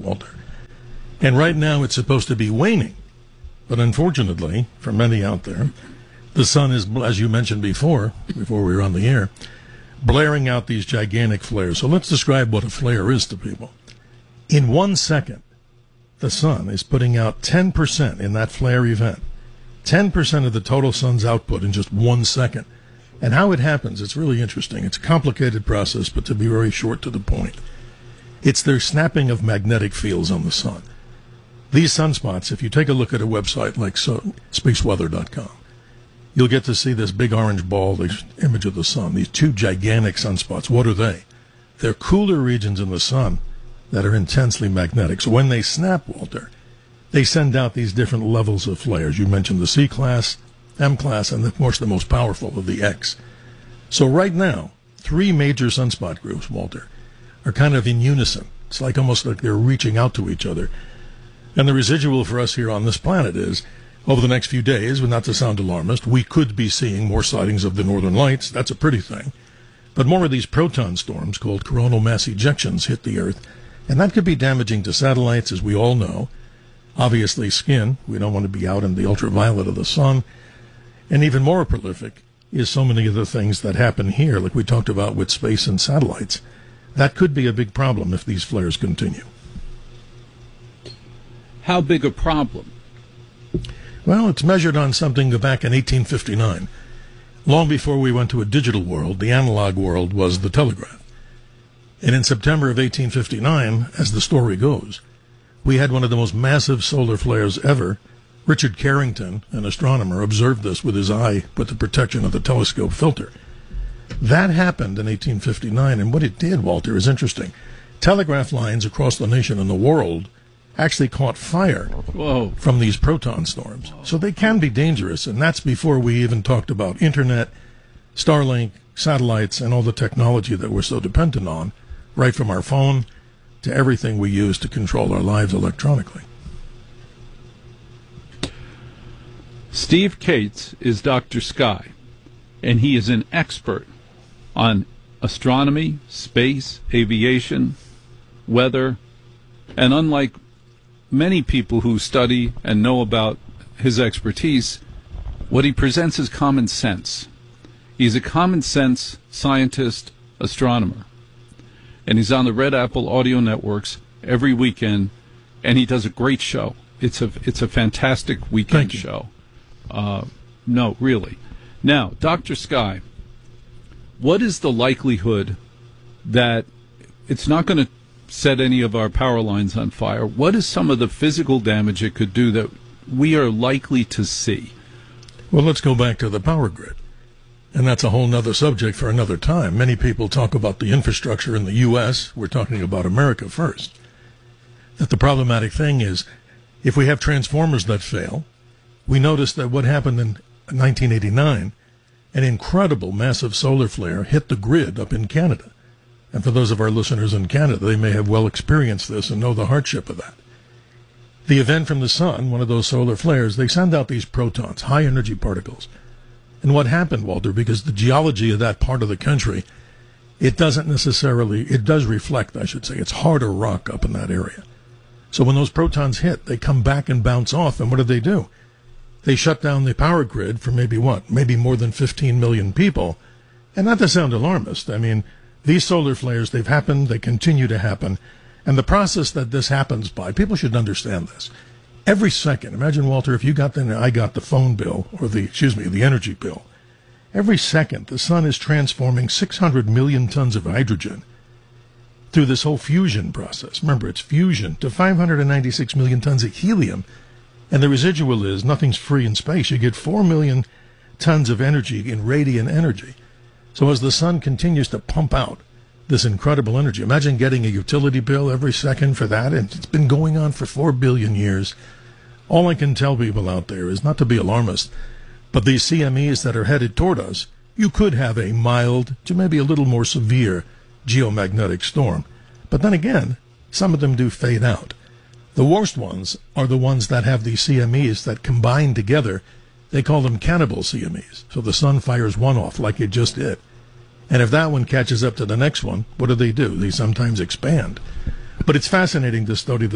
Walter. And right now it's supposed to be waning. But unfortunately, for many out there, the sun is, as you mentioned before we were on the air, blaring out these gigantic flares. So let's describe what a flare is to people. In 1 second, the sun is putting out 10% in that flare event. 10% of the total sun's output in just 1 second. And how it happens, it's really interesting. It's a complicated process, but to be very short to the point, it's their snapping of magnetic fields on the sun. These sunspots, if you take a look at a website like spaceweather.com, you'll get to see this big orange ball, this image of the sun, these two gigantic sunspots. What are they? They're cooler regions in the sun that are intensely magnetic. So when they snap, Walter, they send out these different levels of flares. You mentioned the C-class, M-class, and of course the most powerful of the X. So right now, 3 major sunspot groups, Walter, are kind of in unison. It's like almost like they're reaching out to each other. And the residual for us here on this planet is, over the next few days, not to sound alarmist, we could be seeing more sightings of the northern lights. That's a pretty thing. But more of these proton storms called coronal mass ejections hit the Earth, and that could be damaging to satellites, as we all know. Obviously, skin. We don't want to be out in the ultraviolet of the sun. And even more prolific is so many of the things that happen here, like we talked about with space and satellites. That could be a big problem if these flares continue. How big a problem? Well, it's measured on something back in 1859. Long before we went to a digital world, the analog world was the telegraph. And in September of 1859, as the story goes, we had one of the most massive solar flares ever. Richard Carrington, an astronomer, observed this with his eye with the protection of the telescope filter. That happened in 1859, and what it did, Walter, is interesting. Telegraph lines across the nation and the world actually caught fire from these proton storms. So they can be dangerous, and that's before we even talked about internet, Starlink, satellites, and all the technology that we're so dependent on, right from our phone to everything we use to control our lives electronically. Steve Kates is Dr. Sky, and he is an expert on astronomy, space, aviation, weather, and unlike many people who study and know about his expertise, what he presents is common sense. He's a common sense scientist, astronomer, and he's on the Red Apple Audio Networks every weekend, and he does a great show. It's a fantastic weekend show. No, really. Now, Dr. Sky, what is the likelihood that it's not going to set any of our power lines on fire? What is some of the physical damage it could do that we are likely to see? Well, let's go back to the power grid. And that's a whole nother subject for another time. Many people talk about the infrastructure in the U.S. We're talking about America first. That the problematic thing is, if we have transformers that fail, we noticed that what happened in 1989, an incredible massive solar flare hit the grid up in Canada. And for those of our listeners in Canada, they may have well experienced this and know the hardship of that. The event from the sun, one of those solar flares, they send out these protons, high-energy particles. And what happened, Walter, because the geology of that part of the country, it does reflect, I should say, it's harder rock up in that area. So when those protons hit, they come back and bounce off, and what do? They shut down the power grid for maybe more than 15 million people. And not to sound alarmist, I mean, these solar flares, they've happened, they continue to happen. And the process that this happens by, people should understand this. Every second, imagine, Walter, if I got the phone bill, or the energy bill. Every second, the sun is transforming 600 million tons of hydrogen through this whole fusion process. Remember, it's fusion to 596 million tons of helium. And the residual is, nothing's free in space. You get 4 million tons of energy in radiant energy. So as the sun continues to pump out this incredible energy, imagine getting a utility bill every second for that, and it's been going on for 4 billion years. All I can tell people out there is not to be alarmist, but these CMEs that are headed toward us, you could have a mild to maybe a little more severe geomagnetic storm. But then again, some of them do fade out. The worst ones are the ones that have these CMEs that combine together. They call them cannibal CMEs. So the sun fires one off like it just did. And if that one catches up to the next one, what do? They sometimes expand. But it's fascinating to study